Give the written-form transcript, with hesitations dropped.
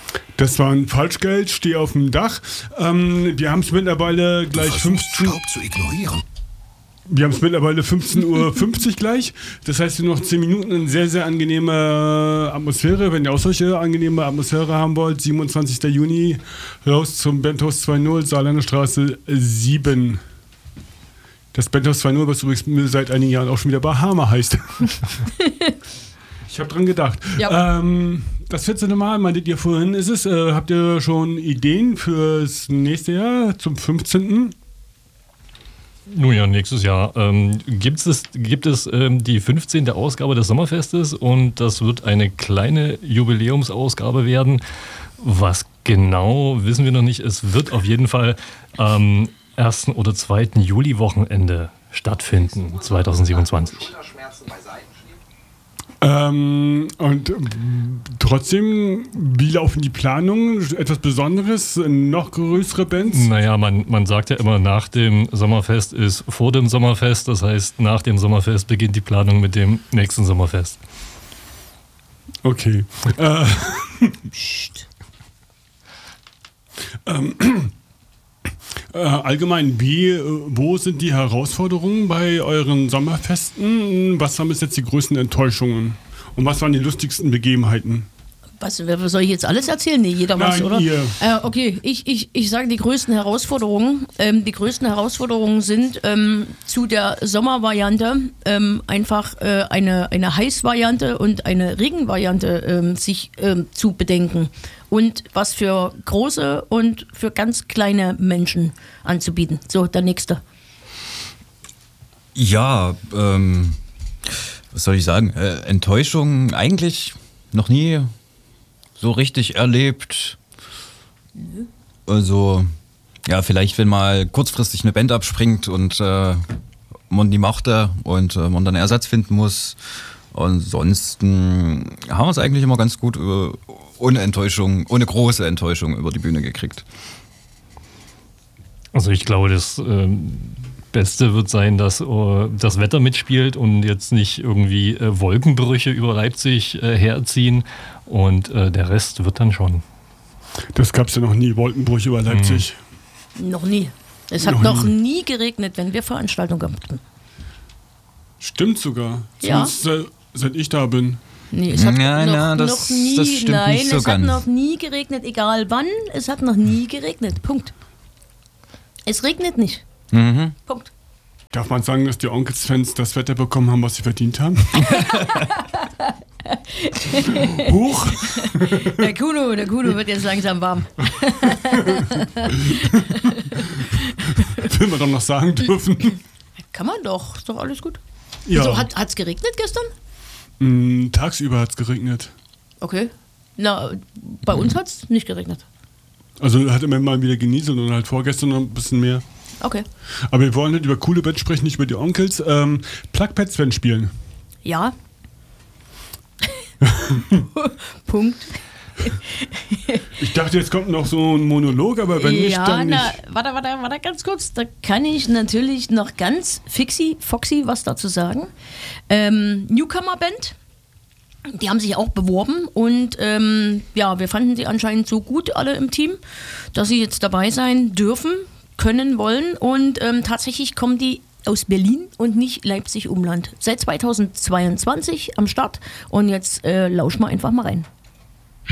Das war ein Falschgeld, stehe auf dem Dach. Wir haben es mittlerweile gleich 15 Staub zu ignorieren. Wir haben es mittlerweile 15:50 Uhr gleich. Das heißt, nur noch 10 Minuten eine sehr, sehr angenehme Atmosphäre. Wenn ihr auch solche angenehme Atmosphäre haben wollt, 27. Juni, raus zum Benthaus 2.0, Saarländer Straße 7. Das Benthaus 2.0, was übrigens seit einigen Jahren auch schon wieder Bahama heißt. Ich habe dran gedacht. Ja. Das 14. Mal, meintet ihr vorhin, ist es. Habt ihr schon Ideen fürs nächste Jahr, zum 15.? Nun ja, nächstes Jahr gibt es die 15. Ausgabe des Sommerfestes und das wird eine kleine Jubiläumsausgabe werden. Was genau, wissen wir noch nicht. Es wird auf jeden Fall am 1. oder 2. Juli-Wochenende stattfinden, 2027. Und trotzdem, wie laufen die Planungen? Etwas Besonderes? Noch größere Bands? Naja, man sagt ja immer, nach dem Sommerfest ist vor dem Sommerfest. Das heißt, nach dem Sommerfest beginnt die Planung mit dem nächsten Sommerfest. Okay. Allgemein, wo sind die Herausforderungen bei euren Sommerfesten? Was waren bis jetzt die größten Enttäuschungen? Und was waren die lustigsten Begebenheiten? Was soll ich jetzt alles erzählen? Nee, jeder was, oder? Ihr. Okay, ich sage die größten Herausforderungen. Die größten Herausforderungen sind zu der Sommervariante einfach eine Heißvariante und eine Regenvariante sich zu bedenken. Und was für große und für ganz kleine Menschen anzubieten. So, der nächste. Ja, was soll ich sagen? Enttäuschung eigentlich noch nie so richtig erlebt. Also, ja, vielleicht wenn mal kurzfristig eine Band abspringt und man die machte und man dann Ersatz finden muss. Ansonsten haben wir es eigentlich immer ganz gut ohne große Enttäuschung über die Bühne gekriegt. Also ich glaube, das Beste wird sein, dass das Wetter mitspielt und jetzt nicht irgendwie Wolkenbrüche über Leipzig herziehen und der Rest wird dann schon. Das gab es ja noch nie, Wolkenbrüche über Leipzig. Noch nie. Es hat noch nie geregnet, wenn wir Veranstaltungen hatten. Stimmt sogar. Ja. Seit ich da bin. Nee, es hat das stimmt nicht so ganz. Hat noch nie geregnet, egal wann, es hat noch nie geregnet. Punkt. Es regnet nicht. Mhm. Punkt. Darf man sagen, dass die Onkels-Fans das Wetter bekommen haben, was sie verdient haben? Huch! Der Kuno wird jetzt langsam warm. Will man doch noch sagen dürfen. Kann man doch, ist doch alles gut. Ja. Also, hat's geregnet gestern? Tagsüber hat es geregnet. Okay. Na, bei uns hat es nicht geregnet. Also hat immer mal wieder genieselt und halt vorgestern noch ein bisschen mehr. Okay. Aber wir wollen nicht über coole Bands sprechen, nicht über die Onkels. Plugpads werden spielen. Ja. Punkt. Ich dachte, jetzt kommt noch so ein Monolog, aber wenn nicht, dann nicht. Warte, ganz kurz. Da kann ich natürlich noch ganz foxy was dazu sagen. Newcomer-Band. Die haben sich auch beworben und wir fanden sie anscheinend so gut alle im Team, dass sie jetzt dabei sein dürfen, können, wollen und tatsächlich kommen die aus Berlin und nicht Leipzig-Umland. Seit 2022 am Start und jetzt lauschen wir einfach mal rein.